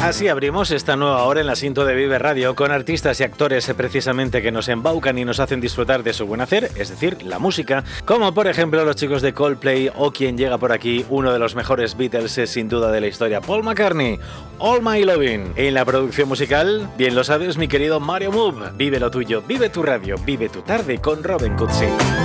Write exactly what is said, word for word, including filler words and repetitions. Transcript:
Así abrimos esta nueva hora en la Sinto de Vive Radio con artistas y actores eh, precisamente que nos embaucan y nos hacen disfrutar de su buen hacer, es decir, la música, como por ejemplo los chicos de Coldplay o quien llega por aquí, uno de los mejores Beatles eh, sin duda de la historia, Paul McCartney, All My Lovin'. En la producción musical, bien lo sabes mi querido Mario Move, vive lo tuyo, vive tu radio, vive tu tarde con Robin Cutsi.